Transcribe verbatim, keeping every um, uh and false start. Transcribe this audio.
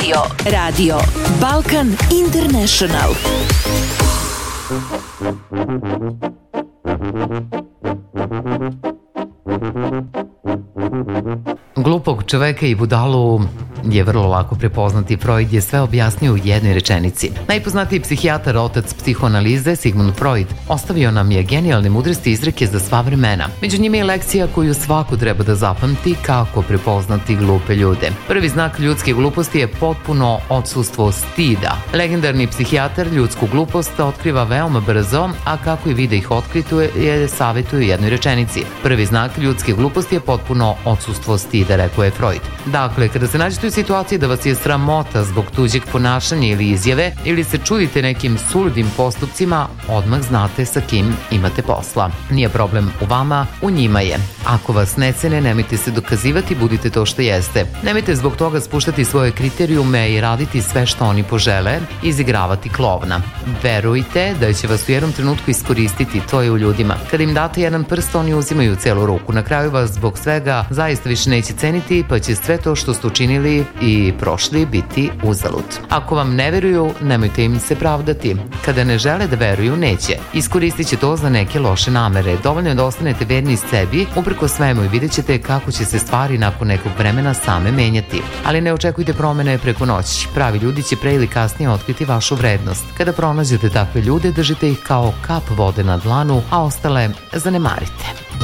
Radio. Radio. Balkan International. Glupog čoveka i budalu je vrlo lako prepoznati. Freud je sve objasnio u jednoj rečenici. Najpoznatiji psihijatar, otac psihoanalize, Sigmund Freud, ostavio nam je genijalne mudrosti i izreke za sva vremena. Među njima je lekcija koju svako treba da zapamti kako prepoznati glupe ljude. Prvi znak ljudske gluposti je potpuno odsustvo stida. Legendarni psihijatar ljudsku glupost otkriva veoma brzo, a kako i vide ih otkrituje je savjetuje u jednoj rečenici. Prvi znak ljudske gluposti je potpuno odsustvo stida, rekao je Freud. Dakle, kada se nađete u situaciji da vas je sramota zbog tuđeg ponašanja ili izjave, ili se čudite nekim suludim postupcima, odmah znate sa kim imate posla. Nije problem u vama, u njima je. Ako vas ne cene, nemojte se dokazivati, budite to što jeste. Nemojte zbog toga spuštati svoje kriterijume i raditi sve što oni požele, izigravati klovna. Verujte da će vas u jednom trenutku iskoristiti, to je u ljudima. Kada im date jedan prst, oni uzimaju celu ruku. Na kraju vas zbog svega zaista više neće ceniti, pa će sve to što ste učinili i prošli biti uzalud. Ako vam ne veruju, nemojte im se pravdati. Kada ne žele da veruju, neće. Iskoristit će to za neke loše namere. Dovoljno je da ostanete verni sebi, uprko svemu, i vidjet ćete kako će se stvari nakon nekog vremena same menjati. Ali ne očekujte promene preko noći. Pravi ljudi će pre ili kasnije otkriti vašu vrednost. Kada pronađete takve ljude, držite ih kao kap vode na dlanu, a ostale zanemarite.